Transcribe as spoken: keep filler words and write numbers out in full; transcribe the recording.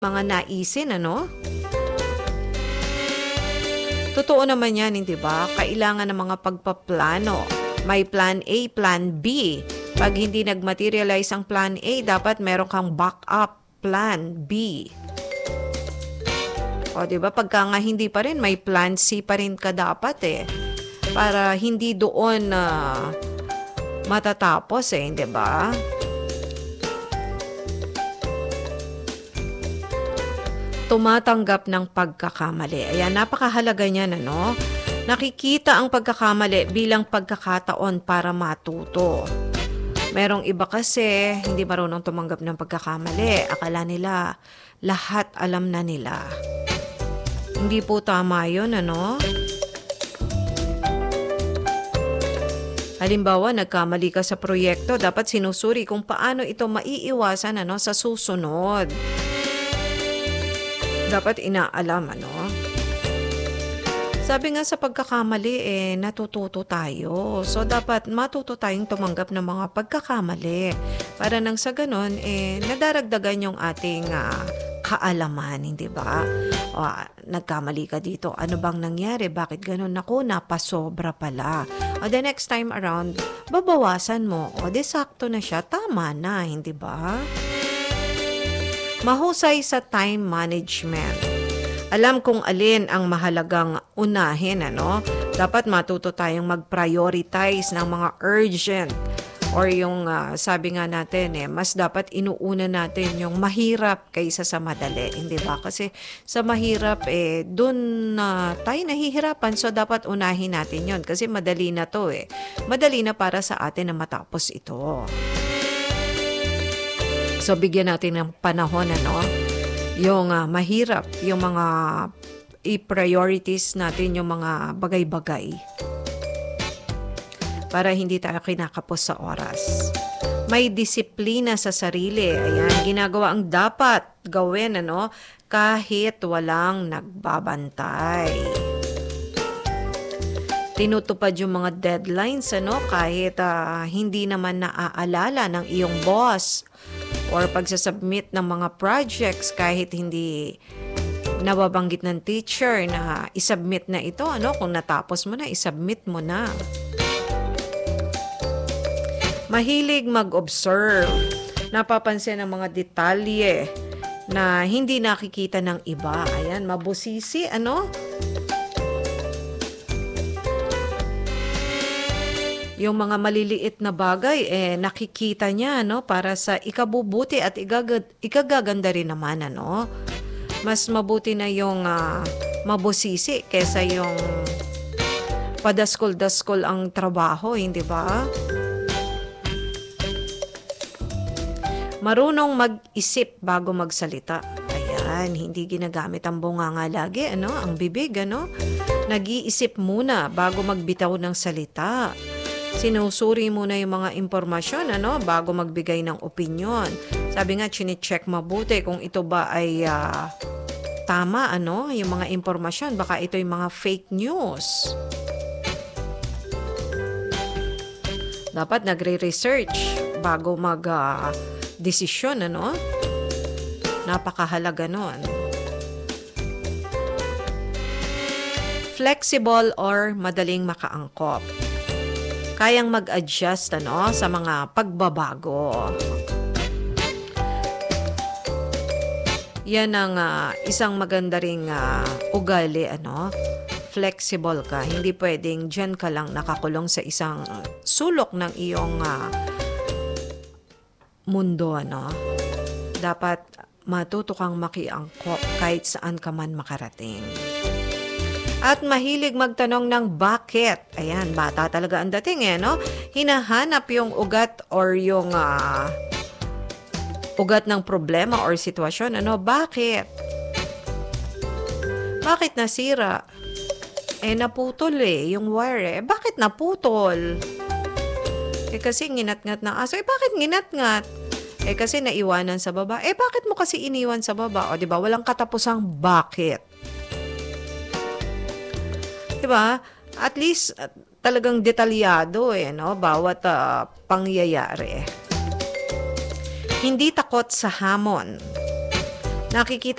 Mga naisin, ano? Totoo naman yan, hindi ba? Kailangan ng mga pagpaplano. May plan A, plan B. Pag hindi nag-materialize ang plan A, dapat meron kang backup plan B. O, di ba? Pagka nga hindi pa rin, may plan C pa rin ka dapat eh. Para hindi doon na uh, matatapos eh, di ba? Tumatanggap ng pagkakamali. Ayan, napakahalaga niyan, ano? Nakikita ang pagkakamali bilang pagkakataon para matuto. Merong iba kasi hindi marunong tumanggap ng pagkakamali. Akala nila lahat alam na nila. Hindi po tama yun, ano? Halimbawa, nagkamali ka sa proyekto, dapat sinusuri kung paano ito maiiwasan, ano, sa susunod. Dapat inaalam, ano? Sabi nga sa pagkakamali, eh, natututo tayo. So, dapat matuto tayong tumanggap ng mga pagkakamali. Para nang sa ganun, eh, nadaragdagan yung ating uh, kaalaman, hindi ba? O, nagkamali ka dito. Ano bang nangyari? Bakit ganun? Naku, napasobra pala. O, the next time around, babawasan mo. O, de sakto na siya. Tama na, hindi ba? Mahusay sa time management. Alam kung alin ang mahalagang unahin, ano? Dapat matuto tayong mag-prioritize ng mga urgent or yung uh, sabi nga natin eh, mas dapat inuuna natin yung mahirap kaysa sa madali, hindi ba? Kasi sa mahirap eh doon na uh, tayo nahihirapan, so dapat unahin natin yon kasi madali na to eh. Madali na para sa atin na matapos ito. So, bigyan natin ng panahon, ano? Yung uh, mahirap, yung mga i-priorities natin, yung mga bagay-bagay. Para hindi tayo kinakapos sa oras. May disiplina sa sarili. Ayan, ginagawa ang dapat gawin, ano? Kahit walang nagbabantay. Tinutupad yung mga deadlines, ano? Kahit uh, hindi naman naaalala ng iyong boss or pagsasubmit ng mga projects kahit hindi nababanggit ng teacher na isubmit na ito, ano? Kung natapos mo na, isubmit mo na. Mahilig mag-observe. Napapansin ang mga detalye na hindi nakikita ng iba. Ayan, mabusisi, ano? Yung mga maliliit na bagay, eh, nakikita niya, no? Para sa ikabubuti at igagad, ikagaganda rin naman, ano? Mas mabuti na yung uh, mabusisi kesa yung padaskol-daskol ang trabaho, hindi ba? Marunong mag-isip bago magsalita. Ayan, hindi ginagamit ang bunganga lagi, ano? Ang bibig, ano? Nag-iisip muna bago magbitaw ng salita. Sinusuri muna yung mga impormasyon, ano, bago magbigay ng opinyon. Sabi nga, chine-check mabuti kung ito ba ay uh, tama, ano, yung mga impormasyon. Baka ito yung mga fake news. Dapat nagre-research bago mag-desisyon, uh, ano. Napakahalaga nun. Flexible or madaling makaangkop. Kayang mag-adjust, ano, sa mga pagbabago. Yan ang uh, isang maganda ring uh, ugali, ano. Flexible ka. Hindi pwedeng dyan ka lang nakakulong sa isang uh, sulok ng iyong uh, mundo, ano. Dapat matuto kang makiangkop kahit saan ka man makarating. At mahilig magtanong ng bakit. Ayan, bata talaga ang dating eh, no? Hinahanap yung ugat or yung uh, ugat ng problema or sitwasyon. Ano, bakit? Bakit nasira? Eh, naputol eh, yung wire eh. Bakit naputol? Eh, kasi nginat-ngat na aso. Eh, bakit nginat-ngat? Eh, kasi naiwanan sa baba. Eh, bakit mo kasi iniwan sa baba? O, di ba? Walang katapusang bakit. Diba? At least uh, talagang detalyado eh, no? Bawat uh, pangyayari. Hindi takot sa hamon. nakikita